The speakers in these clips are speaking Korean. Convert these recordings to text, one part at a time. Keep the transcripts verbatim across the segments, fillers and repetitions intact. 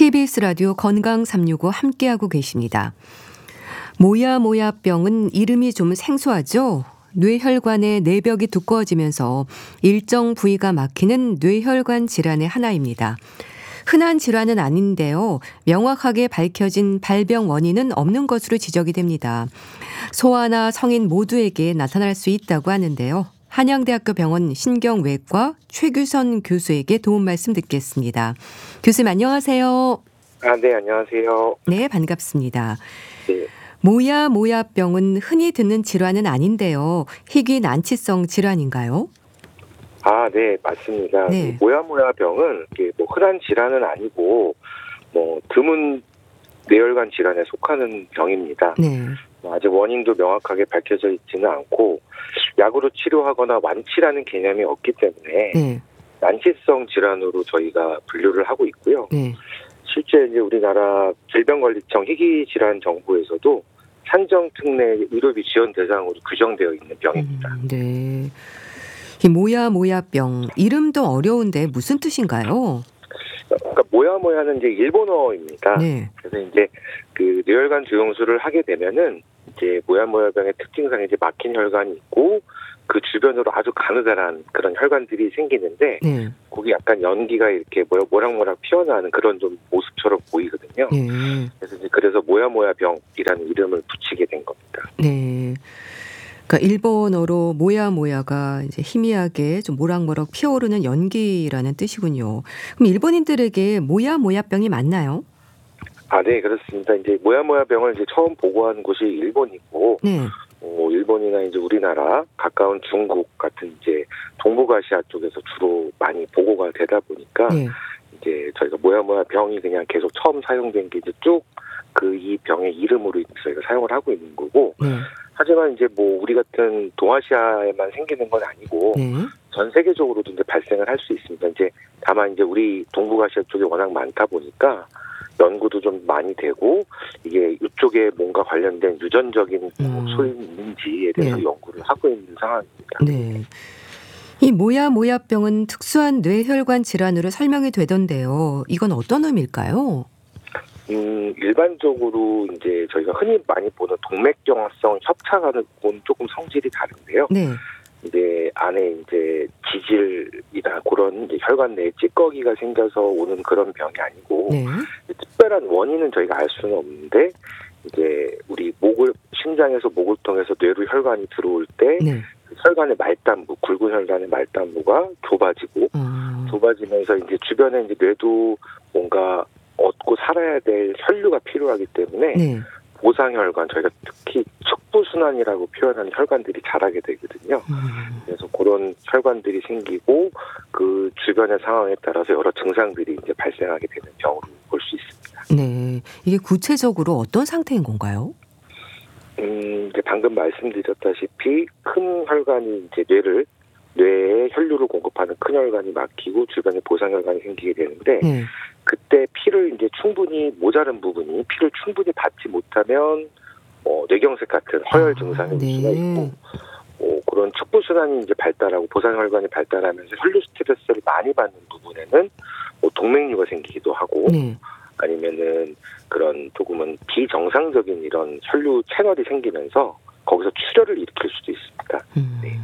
케이비에스 라디오 건강 삼육오 함께하고 계십니다. 모야모야병은 이름이 좀 생소하죠? 뇌혈관의 내벽이 두꺼워지면서 일정 부위가 막히는 뇌혈관 질환의 하나입니다. 흔한 질환은 아닌데요. 명확하게 밝혀진 발병 원인은 없는 것으로 지적이 됩니다. 소아나 성인 모두에게 나타날 수 있다고 하는데요. 한양대학교 병원 신경외과 최규선 교수에게 도움 말씀 듣겠습니다. 교수님 안녕하세요. 아, 네, 안녕하세요. 네, 반갑습니다. 네. 모야모야병은 흔히 듣는 질환은 아닌데요. 희귀 난치성 질환인가요? 아, 네, 맞습니다. 네. 모야모야병은 이게 뭐 흔한 질환은 아니고 뭐 드문 뇌혈관 질환에 속하는 병입니다. 네. 아직 원인도 명확하게 밝혀져 있지는 않고 약으로 치료하거나 완치라는 개념이 없기 때문에 네. 난치성 질환으로 저희가 분류를 하고 있고요. 네. 실제 이제 우리나라 질병관리청 희귀질환 정보에서도 산정 특례 의료비 지원 대상으로 규정되어 있는 병입니다. 음, 네. 이 모야모야병 이름도 어려운데 무슨 뜻인가요? 그러니까 모야모야는 이제 일본어입니다. 네. 그래서 이제 그 뇌혈관 조영술을 하게 되면은 이제 모야모야병의 특징상 이제 막힌 혈관이 있고 그 주변으로 아주 가느다란 그런 혈관들이 생기는데 네. 거기 약간 연기가 이렇게 모락모락 피어나는 그런 좀 모습처럼 보이거든요. 네. 그래서 이제 그래서 모야모야병이라는 이름을 붙이게 된 겁니다. 네. 그러니까 일본어로 모야모야가 이제 희미하게 좀 모락모락 피어오르는 연기라는 뜻이군요. 그럼 일본인들에게 모야모야병이 맞나요? 아, 네, 그렇습니다. 이제 모야모야병을 이제 처음 보고한 곳이 일본이고, 네. 어, 일본이나 이제 우리나라 가까운 중국 같은 이제 동북아시아 쪽에서 주로 많이 보고가 되다 보니까 네. 이제 저희가 모야모야병이 그냥 계속 처음 사용된 게 이제 쭉 그 이 병의 이름으로 저희가 사용을 하고 있는 거고. 네. 하지만 이제 뭐 우리 같은 동아시아에만 생기는 건 아니고 네. 전 세계적으로도 이제 발생을 할 수 있습니다. 이제 다만 이제 우리 동북아시아 쪽이 워낙 많다 보니까 연구도 좀 많이 되고 이게 이쪽에 뭔가 관련된 유전적인 음. 소인이 있는지에 대해서 네. 연구를 하고 있는 상황입니다. 네. 이 모야모야병은 특수한 뇌혈관 질환으로 설명이 되던데요. 이건 어떤 의미일까요? 음, 일반적으로 이제 저희가 흔히 많이 보는 동맥경화성 협착하는 건 조금 성질이 다른데요. 네. 이제 안에 이제 지질이나 그런 이제 혈관 내에 찌꺼기가 생겨서 오는 그런 병이 아니고 네. 특별한 원인은 저희가 알 수는 없는데 이제 우리 목을 심장에서 목을 통해서 뇌로 혈관이 들어올 때 네. 혈관의 말단부, 굵은 혈관의 말단부가 좁아지고 아. 좁아지면서 이제 주변에 이제 뇌도 뭔가 얻고 살아야 될 혈류가 필요하기 때문에 네. 보상혈관, 저희가 특히 척부순환이라고 표현하는 혈관들이 자라게 되거든요. 음. 그래서 그런 혈관들이 생기고 그 주변의 상황에 따라서 여러 증상들이 이제 발생하게 되는 병으로 볼 수 있습니다. 네. 이게 구체적으로 어떤 상태인 건가요? 음, 이제 방금 말씀드렸다시피 큰 혈관이 이제 뇌를 뇌에 혈류를 공급하는 큰 혈관이 막히고 주변에 보상혈관이 생기게 되는데 네. 그때 피를 이제 충분히 모자른 부분이 피를 충분히 받지 못하면 어, 뇌경색 같은 허혈 증상이 올 네. 수가 있고 어, 그런 척부순환이 이제 발달하고 보상혈관이 발달하면서 혈류 스트레스를 많이 받는 부분에는 뭐 동맥류가 생기기도 하고 네. 아니면은 그런 조금은 비정상적인 이런 혈류 채널이 생기면서 거기서 출혈을 일으킬 수도 있습니다. 음. 네.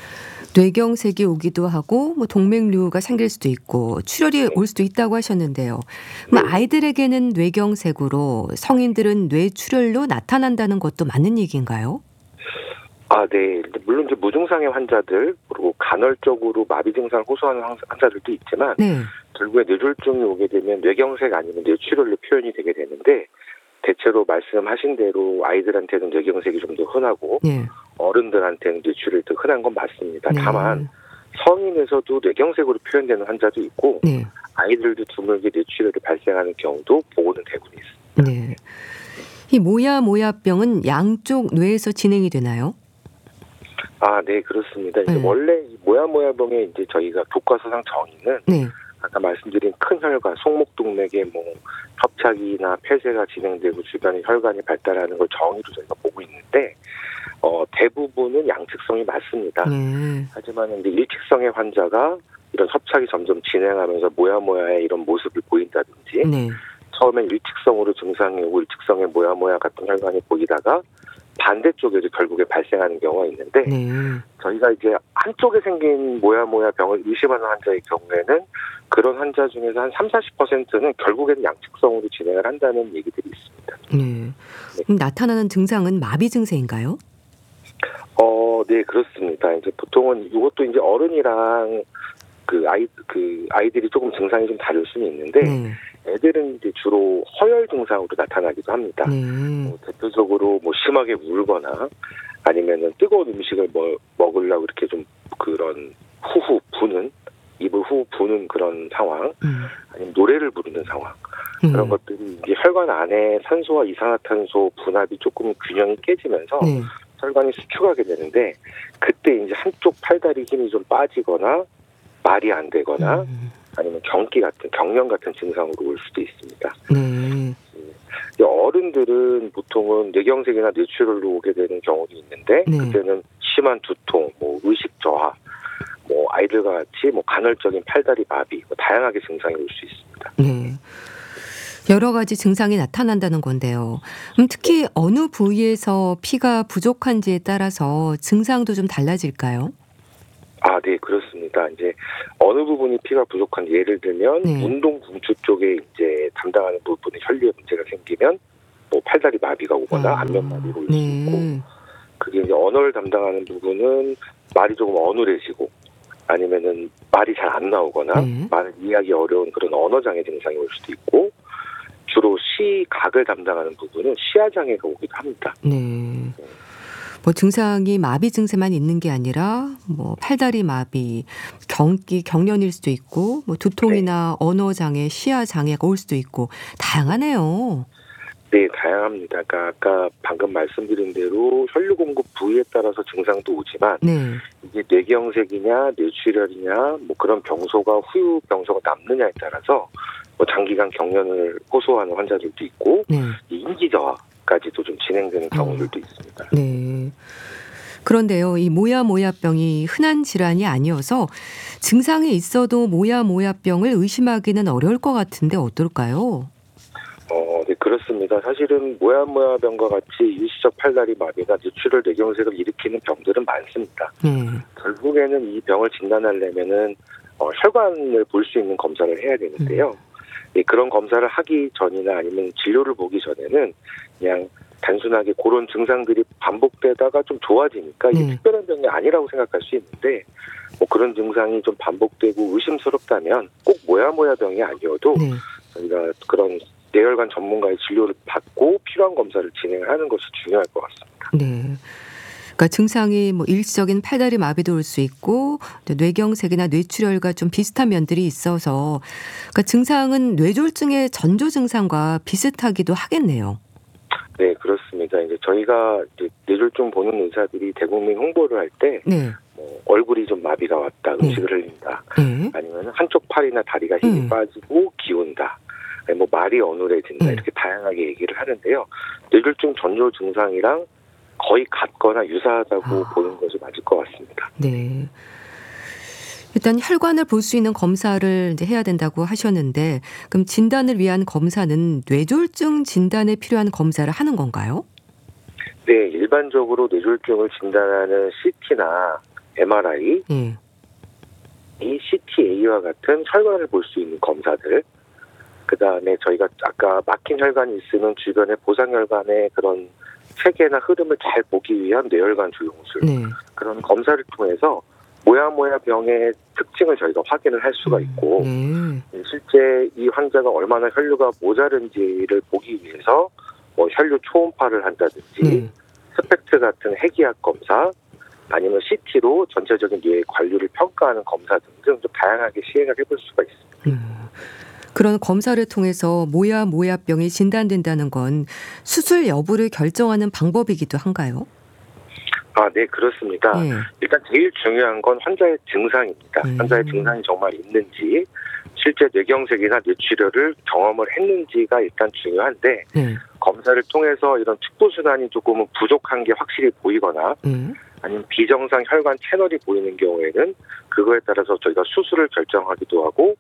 뇌경색이 오기도 하고 뭐 동맥류가 생길 수도 있고 출혈이 네. 올 수도 있다고 하셨는데요. 그럼 네. 아이들에게는 뇌경색으로 성인들은 뇌출혈로 나타난다는 것도 맞는 얘기인가요? 아, 네. 물론 이제 무증상의 환자들 그리고 간헐적으로 마비 증상을 호소하는 환자들도 있지만 네. 결국에 뇌졸중이 오게 되면 뇌경색 아니면 뇌출혈로 표현이 되게 되는데 대체로 말씀하신 대로 아이들한테는 뇌경색이 좀 더 흔하고 네. 어른들한테는 뇌출혈이 더 흔한 건 맞습니다. 네. 다만 성인에서도 뇌경색으로 표현되는 환자도 있고 네. 아이들도 드물게 뇌출혈이 발생하는 경우도 보고는 되고는 있습니다. 네. 이 모야모야병은 양쪽 뇌에서 진행이 되나요? 아, 네, 그렇습니다. 이제 네. 원래 이 모야모야병의 이제 저희가 교과서상 정의는 네. 아까 말씀드린 큰 혈관, 속목동맥에 뭐 협착이나 폐쇄가 진행되고 주변에 혈관이 발달하는 걸 정의로 저희가 보고 있는데 어, 대부분은 양측성이 맞습니다. 네. 하지만 이제 일측성의 환자가 이런 협착이 점점 진행하면서 모야모야의 이런 모습을 보인다든지 네. 처음엔 일직성으로 증상이 오고 일직성에 모야모야 같은 혈관이 보이다가 반대쪽에도 결국에 발생하는 경우가 있는데 네. 저희가 이제 한쪽에 생긴 모야모야 병을 의심하는 환자의 경우에는 그런 환자 중에서 한 삼, 사십 퍼센트는 결국에는 양측성으로 진행을 한다는 얘기들이 있습니다. 네. 그럼 나타나는 증상은 마비 증세인가요? 어, 네, 그렇습니다. 이제 보통은 이것도 이제 어른이랑 그 아이, 그 아이들이 조금 증상이 좀 다를 수는 있는데, 네. 애들은 이제 주로 허열 증상으로 나타나기도 합니다. 네. 뭐 대표적으로 뭐 심하게 울거나 아니면은 뜨거운 음식을 뭐 먹으려고 이렇게 좀 그런 후후 부는, 입을 후 부는 그런 상황, 음. 아니면 노래를 부르는 상황. 음. 그런 것들이 이제 혈관 안에 산소와 이산화탄소 분압이 조금 균형이 깨지면서 네. 혈관이 수축하게 되는데 그때 이제 한쪽 팔다리 힘이 좀 빠지거나 말이 안 되거나 음. 아니면 경기 같은 경련 같은 증상으로 올 수도 있습니다. 네. 어른들은 보통은 뇌경색이나 뇌출혈로 오게 되는 경우도 있는데 네. 그때는 심한 두통, 뭐 의식 저하, 뭐 아이들과 같이 뭐 간헐적인 팔다리 마비, 뭐 다양하게 증상이 올 수 있습니다. 네. 여러 가지 증상이 나타난다는 건데요. 그럼 특히 어느 부위에서 피가 부족한지에 따라서 증상도 좀 달라질까요? 아, 네, 그렇습니다. 이제 어느 부분이 피가 부족한지 예를 들면 네. 운동 궁추 쪽에 이제 담당하는 부분에 혈류에 문제가 생기면 뭐 팔다리 마비가 오거나 아, 안면 마비가 올 수 있고 네. 그게 이제 언어를 담당하는 부분은 말이 조금 어눌해지고 아니면은 말이 잘 안 나오거나 네. 말을 이해하기 어려운 그런 언어장애 증상이 올 수도 있고 주로 시각을 담당하는 부분은 시야장애가 오기도 합니다. 네. 뭐 증상이 마비 증세만 있는 게 아니라 뭐 팔다리 마비, 경기, 경련일 수도 있고 뭐 두통이나 언어 장애, 시야 장애가 올 수도 있고 다양하네요. 네, 다양합니다. 그러니까 아까 방금 말씀드린 대로 혈류 공급 부위에 따라서 증상도 오지만 네. 이게 뇌경색이냐 뇌출혈이냐 뭐 그런 병소가 후유 병소가 남느냐에 따라서 뭐 장기간 경련을 호소하는 환자들도 있고 네. 인지 저하까지도 좀 진행되는 경우들도 있습니다. 네. 그런데요, 이 모야모야병이 흔한 질환이 아니어서 증상이 있어도 모야모야병을 의심하기는 어려울 것 같은데 어떨까요? 어, 네, 그렇습니다. 사실은 모야모야병과 같이 일시적 팔다리 마비나 뇌출혈 뇌경색을 일으키는 병들은 많습니다. 네. 결국에는 이 병을 진단하려면은 어, 혈관을 볼 수 있는 검사를 해야 되는데요. 음. 예, 그런 검사를 하기 전이나 아니면 진료를 보기 전에는 그냥 단순하게 그런 증상들이 반복되다가 좀 좋아지니까 이게 네. 특별한 병이 아니라고 생각할 수 있는데 뭐 그런 증상이 좀 반복되고 의심스럽다면 꼭 모야모야병이 아니어도 네. 저희가 그런 뇌혈관 전문가의 진료를 받고 필요한 검사를 진행을 하는 것이 중요할 것 같습니다. 네. 그러니까 증상이 뭐 일시적인 팔다리 마비도 올 수 있고 또 뇌경색이나 뇌출혈과 좀 비슷한 면들이 있어서 그러니까 증상은 뇌졸중의 전조 증상과 비슷하기도 하겠네요. 네, 그렇습니다. 이제 저희가 이제 뇌졸중 보는 의사들이 대국민 홍보를 할 때 네. 뭐 얼굴이 좀 마비가 왔다, 음식을 흘린다, 네. 아니면 한쪽 팔이나 다리가 힘이 음. 빠지고 기운다, 아니 뭐 말이 어눌해진다 음. 이렇게 다양하게 얘기를 하는데요. 뇌졸중 전조 증상이랑 거의 같거나 유사하다고 아. 보는 것이 맞을 것 같습니다. 네. 일단 혈관을 볼 수 있는 검사를 이제 해야 된다고 하셨는데 그럼 진단을 위한 검사는 뇌졸중 진단에 필요한 검사를 하는 건가요? 네, 일반적으로 뇌졸중을 진단하는 씨티나 엠알아이, 네. 이 씨티에이와 같은 혈관을 볼 수 있는 검사들, 그 다음에 저희가 아까 막힌 혈관이 있으면 주변의 보상혈관의 그런 체계나 흐름을 잘 보기 위한 뇌혈관 조영술, 네. 그런 검사를 통해서 모야모야병의 특징을 저희가 확인을 할 수가 있고 네. 실제 이 환자가 얼마나 혈류가 모자른지를 보기 위해서 뭐 혈류 초음파를 한다든지 네. 스펙트 같은 핵이학 검사 아니면 씨티로 전체적인 뇌의 관리를 평가하는 검사 등등 좀 다양하게 시행을 해볼 수가 있습니다. 음. 그런 검사를 통해서 모야모야병이 진단된다는 건 수술 여부를 결정하는 방법이기도 한가요? 아, 네, 그렇습니다. 네. 일단 제일 중요한 건 환자의 증상입니다. 음. 환자의 증상이 정말 있는지, 실제 뇌경색이나 뇌출혈을 경험을 했는지가 일단 중요한데 네. 검사를 통해서 이런 축부순환이 조금은 부족한 게 확실히 보이거나 네. 아니면 비정상 혈관 채널이 보이는 경우에는 그거에 따라서 저희가 수술을 결정하기도 하고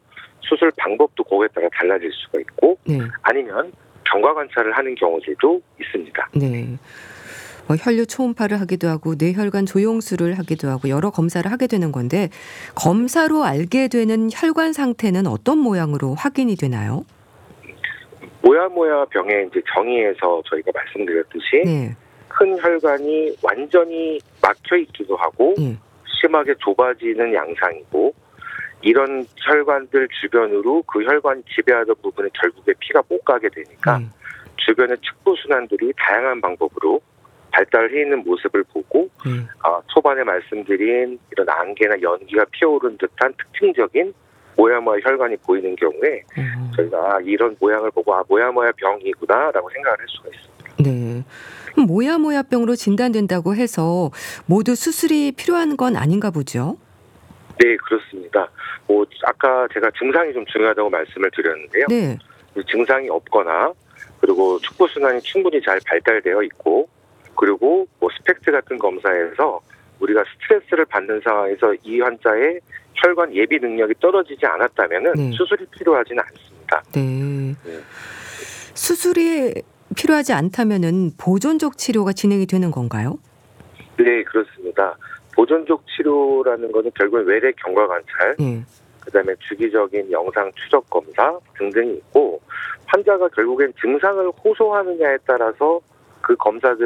수술 방법도 그거에 따라 달라질 수가 있고 네. 아니면 경과 관찰을 하는 경우들도 있습니다. 네. 뭐 혈류 초음파를 하기도 하고 뇌혈관 조영술을 하기도 하고 여러 검사를 하게 되는 건데 검사로 알게 되는 혈관 상태는 어떤 모양으로 확인이 되나요? 모야모야 병의 이제 정의에서 저희가 말씀드렸듯이 네. 큰 혈관이 완전히 막혀 있기도 하고 네. 심하게 좁아지는 양상이고 이런 혈관들 주변으로 그 혈관이 지배하던 부분에 결국에 피가 못 가게 되니까 네. 주변의 측부 순환들이 다양한 방법으로 발달해 있는 모습을 보고 네. 어, 초반에 말씀드린 이런 안개나 연기가 피어오른 듯한 특징적인 모야모야 혈관이 보이는 경우에 어. 저희가 이런 모양을 보고 아 모야모야 병이구나라고 생각을 할 수가 있습니다. 네. 그럼 모야모야병으로 진단된다고 해서 모두 수술이 필요한 건 아닌가 보죠? 네, 그렇습니다. 뭐 아까 제가 증상이 좀 중요하다고 말씀을 드렸는데요. 네. 증상이 없거나 그리고 축부 순환이 충분히 잘 발달되어 있고 그리고 뭐 스펙트 같은 검사에서 우리가 스트레스를 받는 상황에서 이 환자의 혈관 예비 능력이 떨어지지 않았다면은 네. 수술이 필요하지는 않습니다. 네. 네. 수술이 필요하지 않다면은 보존적 치료가 진행이 되는 건가요? 네, 그렇습니다. 보존적 치료라는 것은 결국은 외래 경과 관찰, 네. 그다음에 주기적인 영상 추적 검사 등등이 있고 환자가 결국엔 증상을 호소하느냐에 따라서 그 검사들